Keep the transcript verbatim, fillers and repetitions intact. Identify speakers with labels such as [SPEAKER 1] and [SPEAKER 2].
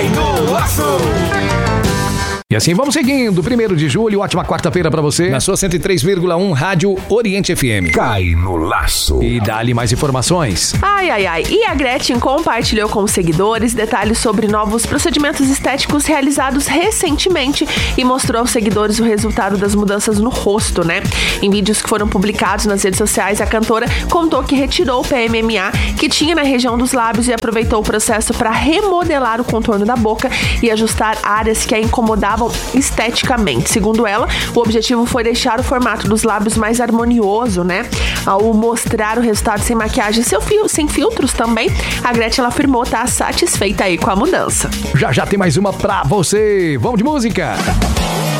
[SPEAKER 1] Cai no Laço.
[SPEAKER 2] E assim vamos seguindo, primeiro de julho, ótima quarta-feira pra você, na sua cento e três vírgula um Rádio Oriente F M.
[SPEAKER 1] Cai no Laço.
[SPEAKER 2] E dá-lhe mais informações.
[SPEAKER 3] Ai, ai, ai. E a Gretchen compartilhou com os seguidores detalhes sobre novos procedimentos estéticos realizados recentemente e mostrou aos seguidores o resultado das mudanças no rosto, né? Em vídeos que foram publicados nas redes sociais, a cantora contou que retirou o P M M A que tinha na região dos lábios e aproveitou o processo para remodelar o contorno da boca e ajustar áreas que a incomodavam esteticamente. Segundo ela, o objetivo foi deixar o formato dos lábios mais harmonioso, né? Ao mostrar o resultado sem maquiagem, seu fio, sem filtros também, a Gretchen ela afirmou estar satisfeita aí com a mudança.
[SPEAKER 2] Já já tem mais uma pra você. Vamos de música!